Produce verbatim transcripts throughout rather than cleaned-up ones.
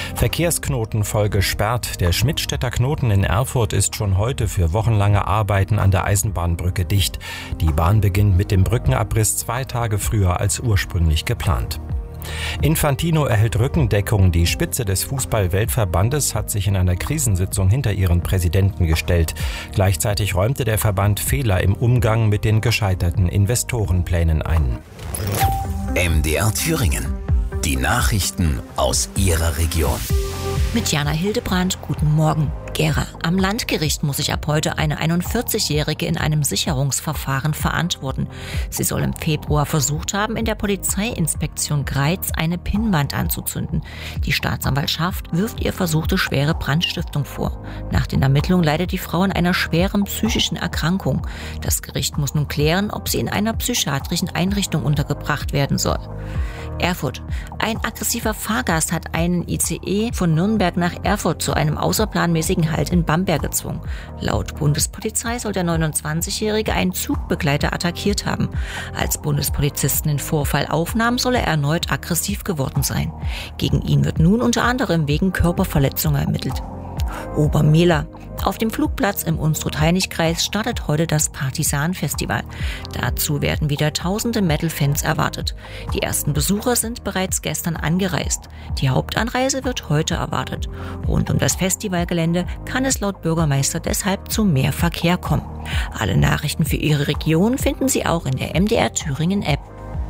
Verkehrsknoten voll gesperrt. Der Schmidtstädter Knoten in Erfurt ist schon heute für wochenlange Arbeiten an der Eisenbahnbrücke dicht. Die Bahn beginnt mit dem Brückenabriss zwei Tage früher als ursprünglich geplant. Infantino erhält Rückendeckung. Die Spitze des Fußball-Weltverbandes hat sich in einer Krisensitzung hinter ihren Präsidenten gestellt. Gleichzeitig räumte der Verband Fehler im Umgang mit den gescheiterten Investorenplänen ein. M D R Thüringen. Die Nachrichten aus Ihrer Region. Mit Jana Hildebrand, guten Morgen. Gera. Am Landgericht muss sich ab heute eine einundvierzigjährige in einem Sicherungsverfahren verantworten. Sie soll im Februar versucht haben, in der Polizeiinspektion Greiz eine Pinnwand anzuzünden. Die Staatsanwaltschaft wirft ihr versuchte schwere Brandstiftung vor. Nach den Ermittlungen leidet die Frau an einer schweren psychischen Erkrankung. Das Gericht muss nun klären, ob sie in einer psychiatrischen Einrichtung untergebracht werden soll. Erfurt. Ein aggressiver Fahrgast hat einen I C E von Nürnberg nach Erfurt zu einem außerplanmäßigen Halt in Bamberg gezwungen. Laut Bundespolizei soll der neunundzwanzigjährige einen Zugbegleiter attackiert haben. Als Bundespolizisten den Vorfall aufnahmen, soll er erneut aggressiv geworden sein. Gegen ihn wird nun unter anderem wegen Körperverletzung ermittelt. Obermehler. Auf dem Flugplatz im Unstrut-Hainich-Kreis startet heute das Partisan-Festival. Dazu werden wieder tausende Metal-Fans erwartet. Die ersten Besucher sind bereits gestern angereist. Die Hauptanreise wird heute erwartet. Rund um das Festivalgelände kann es laut Bürgermeister deshalb zu mehr Verkehr kommen. Alle Nachrichten für Ihre Region finden Sie auch in der M D R Thüringen App.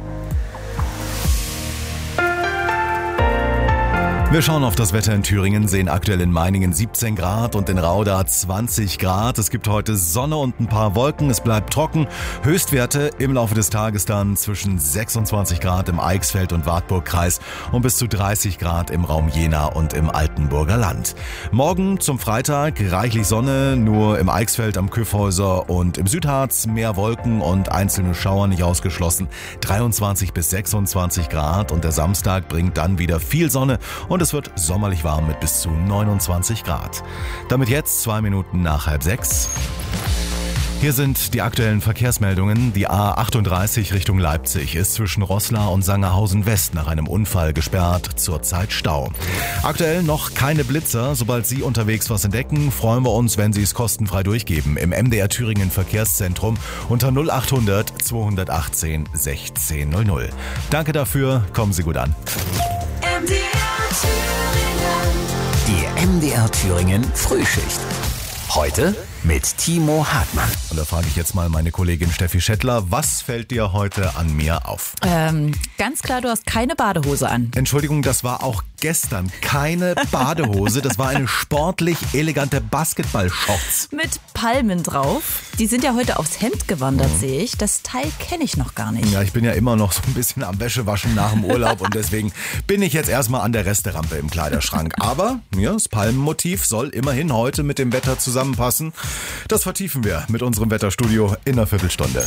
Wir schauen auf das Wetter in Thüringen, sehen aktuell in Meiningen siebzehn Grad und in Rauda zwanzig Grad. Es gibt heute Sonne und ein paar Wolken, es bleibt trocken. Höchstwerte im Laufe des Tages dann zwischen sechsundzwanzig Grad im Eichsfeld- und Wartburgkreis und bis zu dreißig Grad im Raum Jena und im Altenburger Land. Morgen zum Freitag reichlich Sonne, nur im Eichsfeld am Kyffhäuser und im Südharz mehr Wolken und einzelne Schauer nicht ausgeschlossen. dreiundzwanzig bis sechsundzwanzig Grad und der Samstag bringt dann wieder viel Sonne und Und es wird sommerlich warm mit bis zu neunundzwanzig Grad. Damit jetzt zwei Minuten nach halb sechs. Hier sind die aktuellen Verkehrsmeldungen. Die A achtunddreißig Richtung Leipzig ist zwischen Roßla und Sangerhausen West nach einem Unfall gesperrt, zurzeit Stau. Aktuell noch keine Blitzer. Sobald Sie unterwegs was entdecken, freuen wir uns, wenn Sie es kostenfrei durchgeben im M D R Thüringen Verkehrszentrum unter null achthundert zweihundertachtzehn sechzehn null null. Danke dafür, kommen Sie gut an. M D R Thüringen. Die M D R Thüringen Frühschicht. Heute mit Timo Hartmann. Und da frage ich jetzt mal meine Kollegin Steffi Schettler, was fällt dir heute an mir auf? Ähm, ganz klar, du hast keine Badehose an. Entschuldigung, das war auch gestern keine Badehose, das war eine sportlich elegante Basketball-Shorts. Mit Palmen drauf. Die sind ja heute aufs Hemd gewandert, mhm. sehe ich. Das Teil kenne ich noch gar nicht. Ja, ich bin ja immer noch so ein bisschen am Wäschewaschen nach dem Urlaub und deswegen bin ich jetzt erstmal an der Resterampe im Kleiderschrank. Aber ja, das Palmenmotiv soll immerhin heute mit dem Wetter zusammenpassen. Das vertiefen wir mit unserem Wetterstudio in einer Viertelstunde.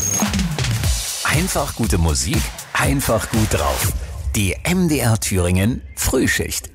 Einfach gute Musik, einfach gut drauf. Die M D R Thüringen Frühschicht.